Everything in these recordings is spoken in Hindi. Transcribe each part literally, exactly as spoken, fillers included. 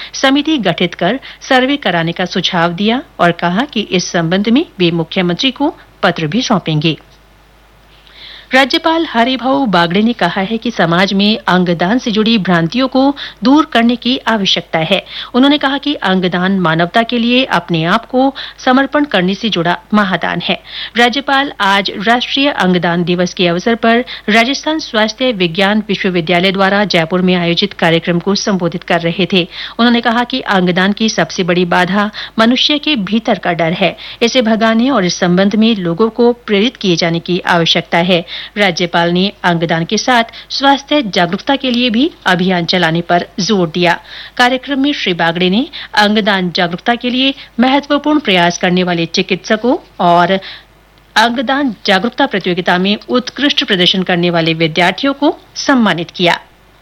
समिति गठित कर सर्वे कराने का सुझाव दिया और कहा कि इस संबंध में वे मुख्यमंत्री को पत्र भी सौंपेंगे। राज्यपाल हरिभाऊ बागड़े ने कहा है कि समाज में अंगदान से जुड़ी भ्रांतियों को दूर करने की आवश्यकता है। उन्होंने कहा कि अंगदान मानवता के लिए अपने आप को समर्पण करने से जुड़ा महादान है। राज्यपाल आज राष्ट्रीय अंगदान दिवस के अवसर पर राजस्थान स्वास्थ्य विज्ञान विश्वविद्यालय द्वारा जयपुर में आयोजित कार्यक्रम को संबोधित कर रहे थे। उन्होंने कहा कि अंगदान की सबसे बड़ी बाधा मनुष्य के भीतर का डर है। इसे भगाने और इस संबंध में लोगों को प्रेरित किए जाने की आवश्यकता है। राज्यपाल ने अंगदान के साथ स्वास्थ्य जागरूकता के लिए भी अभियान चलाने पर जोर दिया। कार्यक्रम में श्री बागड़े ने अंगदान जागरूकता के लिए महत्वपूर्ण प्रयास करने वाले चिकित्सकों और अंगदान जागरूकता प्रतियोगिता में उत्कृष्ट प्रदर्शन करने वाले विद्यार्थियों को सम्मानित किया।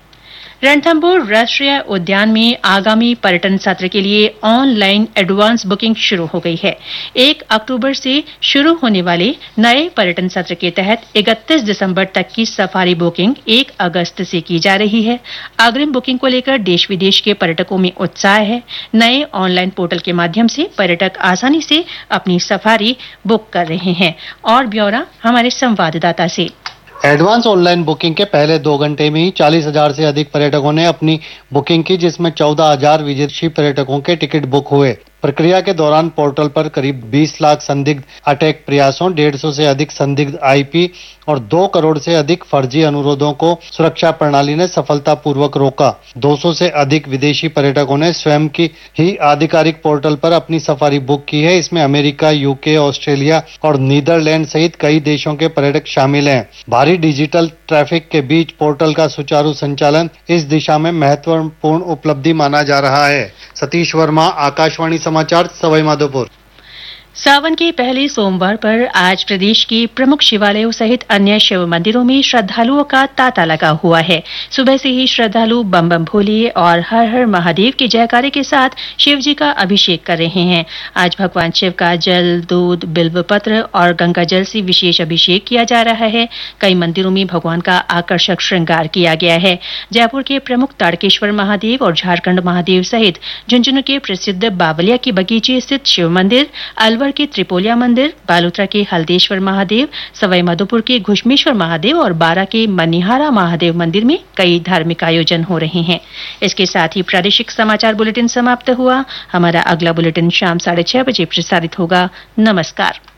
रणथंभौर राष्ट्रीय उद्यान में आगामी पर्यटन सत्र के लिए ऑनलाइन एडवांस बुकिंग शुरू हो गई है। एक अक्टूबर से शुरू होने वाले नए पर्यटन सत्र के तहत इकतीस दिसंबर तक की सफारी बुकिंग एक अगस्त से की जा रही है। अग्रिम बुकिंग को लेकर देश विदेश के पर्यटकों में उत्साह है। नए ऑनलाइन पोर्टल के माध्यम से पर्यटक आसानी से अपनी सफारी बुक कर रहे हैं। और ब्यौरा हमारे संवाददाता से। एडवांस ऑनलाइन बुकिंग के पहले दो घंटे में ही चालीस हजार से अधिक पर्यटकों ने अपनी बुकिंग की, जिसमें चौदह हजार विदेशी पर्यटकों के टिकट बुक हुए। प्रक्रिया के दौरान पोर्टल पर करीब बीस लाख संदिग्ध अटैक प्रयासों, डेढ़ सौ से अधिक संदिग्ध आईपी और दो करोड़ से अधिक फर्जी अनुरोधों को सुरक्षा प्रणाली ने सफलतापूर्वक रोका। दो सौ से अधिक विदेशी पर्यटकों ने स्वयं की ही आधिकारिक पोर्टल पर अपनी सफारी बुक की है। इसमें अमेरिका, यूके, ऑस्ट्रेलिया और नीदरलैंड सहित कई देशों के पर्यटक शामिल हैं। भारी डिजिटल ट्रैफिक के बीच पोर्टल का सुचारू संचालन इस दिशा में महत्वपूर्ण उपलब्धि माना जा रहा है। सतीश वर्मा, आकाशवाणी समाचार, सवाई माधोपुर। सावन के पहले सोमवार पर आज प्रदेश के प्रमुख शिवालयों सहित अन्य शिव मंदिरों में श्रद्धालुओं का तांता लगा हुआ है। सुबह से ही श्रद्धालु बम बम भोले और हर हर महादेव के जयकारे के साथ शिव जी का अभिषेक कर रहे हैं। आज भगवान शिव का जल, दूध, बिल्व पत्र और गंगा जल से विशेष अभिषेक किया जा रहा है। कई मंदिरों में भगवान का आकर्षक श्रृंगार किया गया है। जयपुर के प्रमुख ताड़केश्वर महादेव और झारखंड महादेव सहित झुंझुनू के प्रसिद्ध बावलिया की बगीचे स्थित शिव मंदिर, अलवर के त्रिपोलिया मंदिर, बालोतरा के हल्देश्वर महादेव, सवाई माधोपुर के घुश्मेश्वर महादेव और बारा के मनिहारा महादेव मंदिर में कई धार्मिक आयोजन हो रहे हैं। इसके साथ ही प्रादेशिक समाचार बुलेटिन समाप्त हुआ। हमारा अगला बुलेटिन शाम साढ़े छह बजे प्रसारित होगा। नमस्कार।